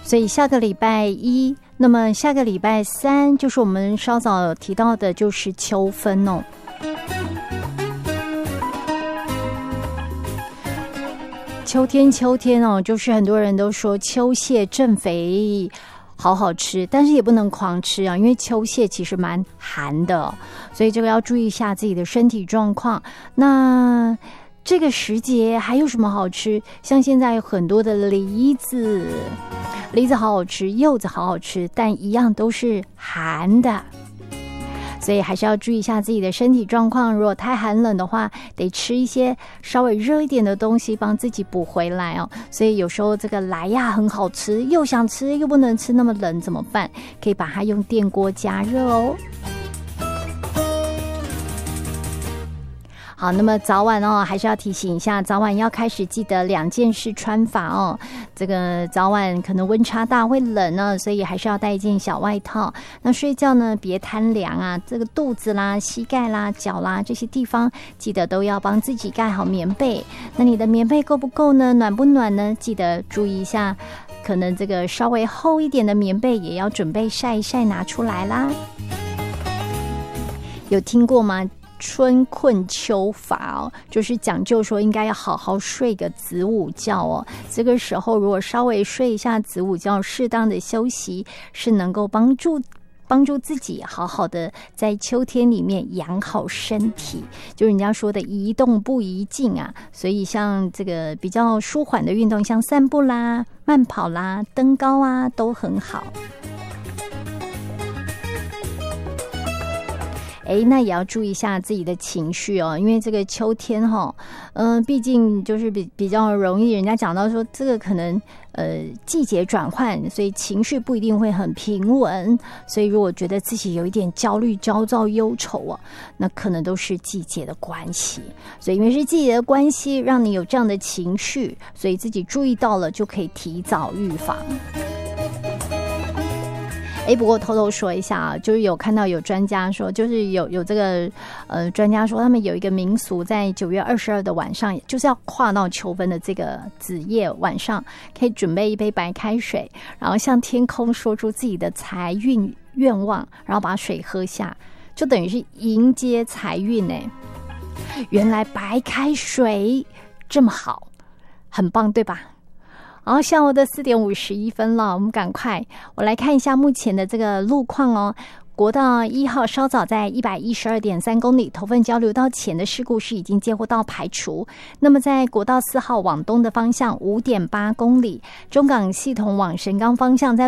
所以下个礼拜一，那么下个礼拜三就是我们稍早提到的，就是秋分哦。秋天哦，就是很多人都说秋蟹正肥好好吃，但是也不能狂吃啊，因为秋蟹其实蛮寒的，所以这个要注意一下自己的身体状况。那这个时节还有什么好吃？像现在有很多的梨子好好吃，柚子好好吃，但一样都是寒的。所以还是要注意一下自己的身体状况，如果太寒冷的话，得吃一些稍微热一点的东西帮自己补回来哦。所以有时候这个莱呀很好吃，又想吃又不能吃那么冷怎么办？可以把它用电锅加热哦。好，那么早晚哦，还是要提醒一下，早晚要开始记得2件式穿法哦。这个早晚可能温差大会冷呢，所以还是要带一件小外套。那睡觉呢，别贪凉啊，这个肚子啦、膝盖啦、脚啦这些地方，记得都要帮自己盖好棉被。那你的棉被够不够呢？暖不暖呢？记得注意一下，可能这个稍微厚一点的棉被也要准备晒一晒，拿出来啦。有听过吗？春困秋乏哦，就是讲究说应该要好好睡个子午觉哦。这个时候如果稍微睡一下子午觉，适当的休息，是能够帮助自己好好的在秋天里面养好身体，就人家说的宜动不宜静啊。所以像这个比较舒缓的运动，像散步啦、慢跑啦、登高啊，都很好。那也要注意一下自己的情绪哦，因为这个秋天毕竟就是比较容易，人家讲到说这个可能季节转换，所以情绪不一定会很平稳，所以如果觉得自己有一点焦虑、焦躁、忧愁啊，那可能都是季节的关系。所以因为是季节的关系，让你有这样的情绪，所以自己注意到了就可以提早预防。不过偷偷说一下啊，就是有看到有专家说，就是有这个专家说，他们有一个民俗，在9月22的晚上，就是要跨到秋分的这个子夜晚上，可以准备一杯白开水，然后向天空说出自己的财运愿望，然后把水喝下，就等于是迎接财运呢。原来白开水这么好，很棒，对吧？好，下午的4点51分了，我们赶快我来看一下目前的这个路况哦。国道1号稍早在 112.3 公里头份交流道前的事故是已经接获到排除。那么在国道4号往东的方向 5.8 公里，中港系统往神冈方向在